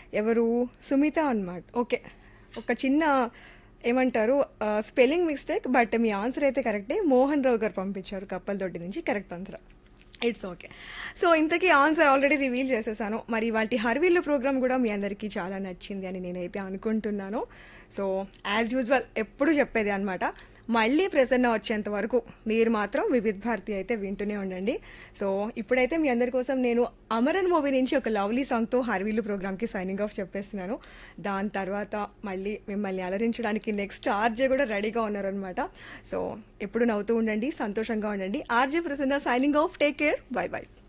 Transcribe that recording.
ఎవరు సుమిత అన్నమాట. ఓకే, ఒక చిన్న ఏమంటారు spelling mistake, but me answer అయితే కరెక్టే. మోహన్ రావు గారు పంపించారు కప్పలతోటి నుంచి, correct answer. It's okay. So ఇంతకీ ఆన్సర్ ఆల్రెడీ రివీల్ చేసేసాను. మరి వాటి హర్వీల్ ప్రోగ్రామ్ కూడా మీ అందరికీ చాలా నచ్చింది అని నేనైతే అనుకుంటున్నాను. సో యాజ్ యూజువల్ ఎప్పుడు చెప్పేది అనమాట, మళ్ళీ ప్రసన్న వచ్చేంత వరకు మీరు మాత్రం వివిధ్ భారతి అయితే వింటూనే ఉండండి. సో ఇప్పుడైతే మీ అందరి కోసం నేను అమరన్ మూవీ నుంచి ఒక లవ్లీ సాంగ్తో హర్వీలు ప్రోగ్రామ్కి సైనింగ్ ఆఫ్ చెప్పేస్తున్నాను. దాని తర్వాత మళ్ళీ మిమ్మల్ని అలరించడానికి నెక్స్ట్ ఆర్జే కూడా రెడీగా ఉన్నారనమాట. సో ఎప్పుడు నవ్వుతూ ఉండండి, సంతోషంగా ఉండండి. RJ Prasanna signing off, take care, by by.